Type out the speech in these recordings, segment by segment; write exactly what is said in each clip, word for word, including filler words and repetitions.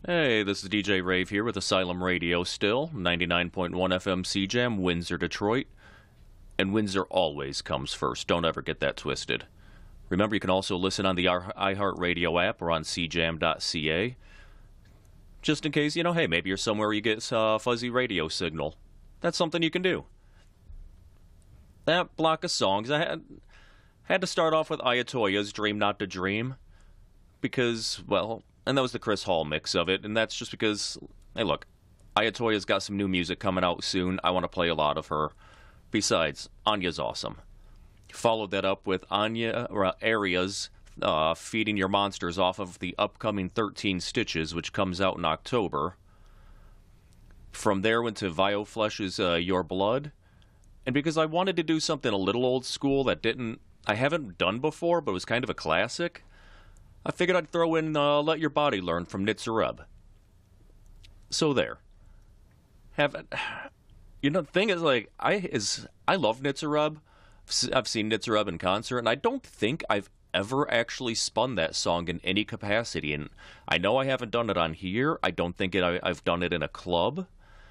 Hey, this is D J Rave here with Asylum Radio still, ninety-nine point one F M C Jam, Windsor, Detroit. And Windsor always comes first. Don't ever get that twisted. Remember, you can also listen on the iHeartRadio app or on c jam dot c a. Just in case, you know, hey, maybe you're somewhere where you get a uh, fuzzy radio signal. That's something you can do. That block of songs, I had, had to start off with Ayatoya's Dream Not to Dream. Because, well, and that was the Chris Hall mix of it. And that's just because, hey, look, Ayatoya's got some new music coming out soon. I want to play a lot of her. Besides, Anya's awesome. Followed that up with Anya or, uh, Arias uh, Feeding Your Monsters off of the upcoming thirteen Stitches, which comes out in October. From there went to Vioflesh's uh, Your Blood. And because I wanted to do something a little old school that didn't, I haven't done before, but was kind of a classic, I figured I'd throw in uh, Let Your Body Learn from Nitzareb. So there. Have You know, the thing is, like, I is I love Nitzareb. I've seen Nitzareb in concert, and I don't think I've ever actually spun that song in any capacity. And I know I haven't done it on here. I don't think it, I, I've done it in a club.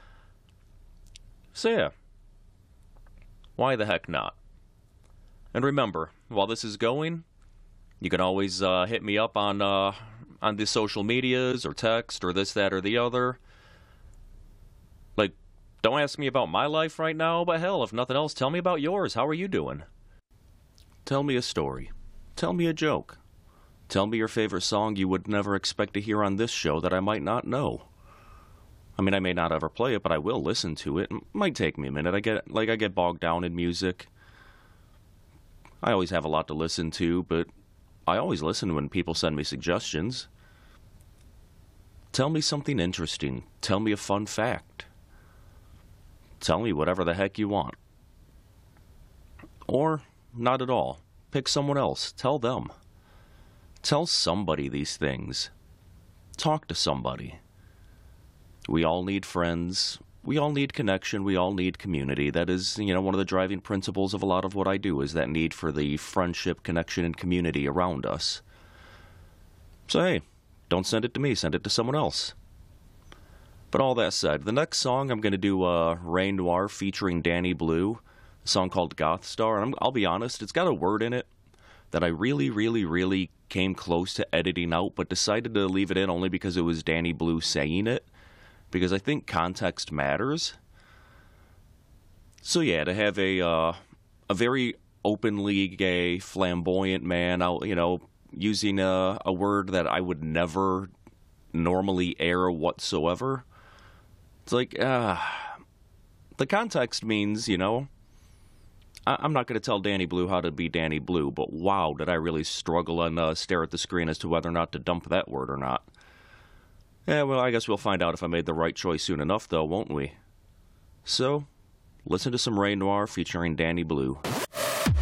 So, yeah. Why the heck not? And remember, while this is going, you can always uh, hit me up on uh, on the social medias or text or this, that, or the other. Like, don't ask me about my life right now, but hell, if nothing else, tell me about yours. How are you doing? Tell me a story. Tell me a joke. Tell me your favorite song you would never expect to hear on this show that I might not know. I mean, I may not ever play it, but I will listen to it. It might take me a minute. I get like I get bogged down in music. I always have a lot to listen to, but I always listen when people send me suggestions. Tell me something interesting. Tell me a fun fact. Tell me whatever the heck you want. Or not at all. Pick someone else. Tell them. Tell somebody these things. Talk to somebody. We all need friends. We all need connection. We all need community. That is, you know, one of the driving principles of a lot of what I do is that need for the friendship, connection, and community around us. So, hey, don't send it to me. Send it to someone else. But all that said, the next song I'm going to do uh, Rain Noir featuring Danny Blue, a song called Goth Star. And I'm, I'll be honest, it's got a word in it that I really, really, really came close to editing out, but decided to leave it in only because it was Danny Blue saying it, because I think context matters. So yeah, to have a uh, a very openly gay, flamboyant man, out, you know, using a, a word that I would never normally air whatsoever. It's like, uh, the context means, you know, I- I'm not going to tell Danny Blue how to be Danny Blue, but wow, did I really struggle and uh, stare at the screen as to whether or not to dump that word or not. Yeah, well, I guess we'll find out if I made the right choice soon enough, though, won't we? So, listen to some Rain Noir featuring Danny Blue.